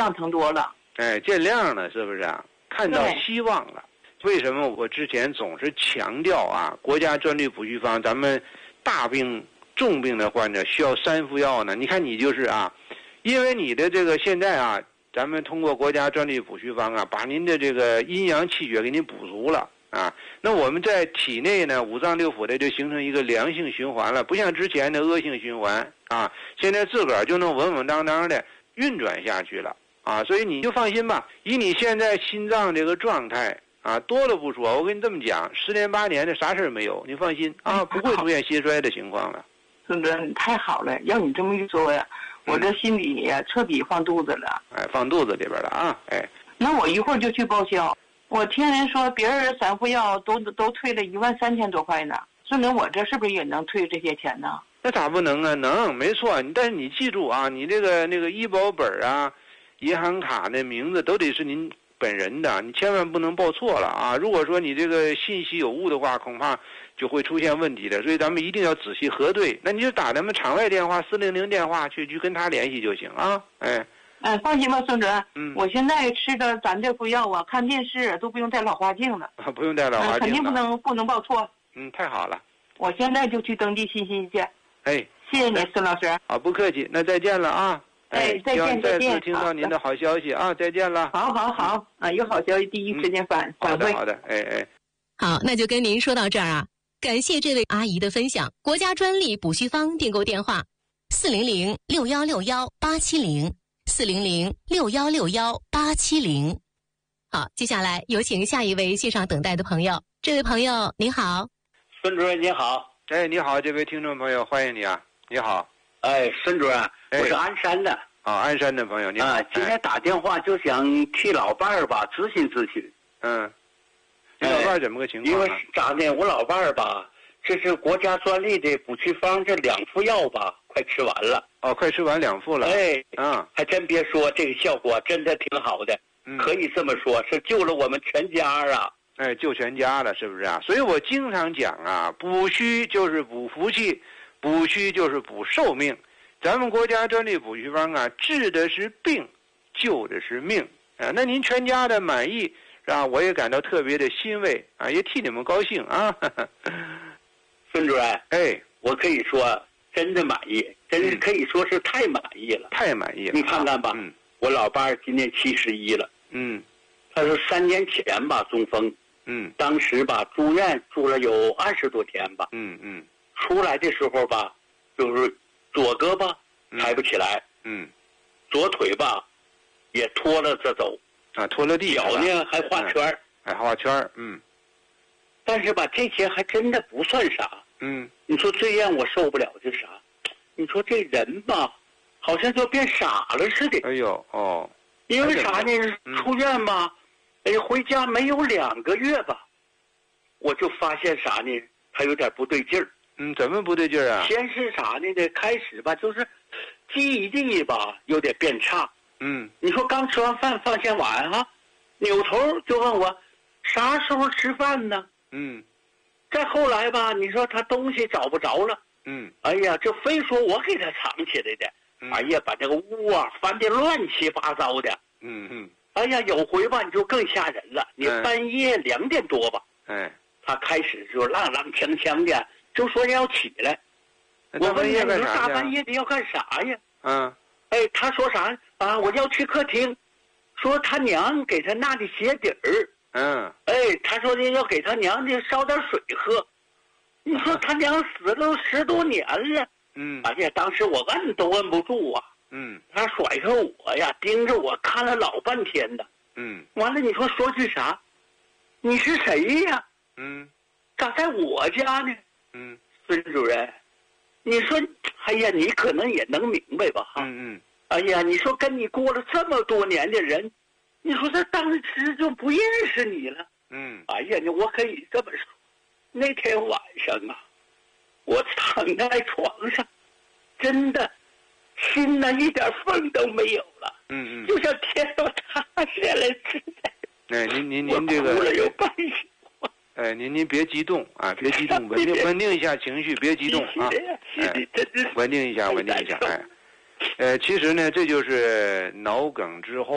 亮堂多了。 见亮了，是不是啊？看到希望了。为什么我之前总是强调啊，国家专利补虚方，咱们大病重病的患者需要3副药呢？你看你就是啊，因为你的这个现在啊，咱们通过国家专利补虚方啊，把您的这个阴阳气血给您补足了啊。那我们在体内呢，五脏六腑的就形成一个良性循环了，不像之前的恶性循环啊。现在自个儿就能稳稳当当的运转下去了啊。所以你就放心吧，以你现在心脏这个状态啊，多了不说，我跟你这么讲，10年8年的啥事儿没有，你放心啊，不会出现心衰的情况了。 孙子，你太好了，要你这么一说呀，我这心里呀彻底放肚子了。 放肚子里边了啊， 那我一会儿就去报销。我听人说别人3副药都退了13000多块呢，孙子，我这是不是也能退这些钱呢？ 那咋不能啊？能，没错。但是你记住啊，你这个那个医保本啊、银行卡的名字都得是您本人的，你千万不能报错了啊！如果说你这个信息有误的话，恐怕就会出现问题的。所以咱们一定要仔细核对。那你就打咱们场外电话400电话去跟他联系就行啊。 放心吧，孙主任。我现在吃的咱这副药啊，看电视都不用带老花镜了。 不用带老花镜了。 肯定不能报错。 太好了。 我现在就去登记信息去。谢谢你，孙老师。 好，不客气。那再见了啊。 再见。 希望再次听到您的好消息啊！再见了。 好有好消息第一时间反馈。 好的。 好，那就跟您说到这儿啊。感谢这位阿姨的分享。国家专利补虚方订购电话：400-6161-870，400-6161-870。好，接下来有请下一位线上等待的朋友。这位朋友您好。 孙主任你好。 你好，这位听众朋友，欢迎你啊！你好。 孙主任，我是鞍山的。 鞍山的朋友，你好。 今天打电话就想替老伴儿吧咨询咨询。 你老伴儿怎么个情况？ 因为咋呢？我老伴儿吧，这是国家专利的补虚方这2副药吧，快吃完了。 快吃完2副了。 还真别说，这个效果真的挺好的。可以这么说，是救了我们全家啊。 救全家了，是不是啊？所以我经常讲啊，补虚就是补福气，补虚就是补寿命。咱们国家专利补虚方啊，治的是病，救的是命啊。那您全家的满意是吧？我也感到特别的欣慰啊，也替你们高兴啊。 孙主任，我可以说真的满意，真是可以说是太满意了， 太满意了。 你看看吧，我老伴儿今年71了，他说3年前吧中风，当时吧住院住了有20多天吧，出来的时候吧，就是左胳膊抬不起来，左腿吧也拖了着走， 拖了地， 脚呢还画圈还画圈但是吧这些还真的不算啥，你说最让我受不了的啥？你说这人吧，好像就变傻了似的。因为啥呢？出院吧，回家没有2个月吧，我就发现啥呢？他有点不对劲儿。 怎么不对劲儿啊？ 先是啥呢？开始吧，就是记忆力吧有点变差。你说刚吃完饭放下碗哈，扭头就问我啥时候吃饭呢？再后来吧，你说他东西找不着了。哎呀，就非说我给他藏起来的。哎呀，把这个屋啊翻得乱七八糟的。哎呀，有回吧你就更吓人了。你半夜2点多吧，他开始就踉踉跄跄的，就说要起来。我问他，你说大半夜的要干啥呀？他说啥啊？我要去客厅，说他娘给他拿的鞋底儿。他说要给他娘的烧点水喝。你说他娘死了10多年了。哎呀，当时我摁都摁不住啊。他甩开我呀，盯着我看了老半天的。完了，你说句啥？你是谁呀？咋在我家呢？孙主任，你说，哎呀，你可能也能明白吧？哎呀，你说跟你过了这么多年的人，你说他当时就不认识你了。哎呀，我可以这么说，那天晚上啊，我躺在床上，真的心呢一点缝都没有了。就像天都塌下来似的。 您这个， 我哭了有半宿。 您别激动啊，别激动，稳定一下情绪，别激动啊。稳定一下。其实呢，这就是脑梗之后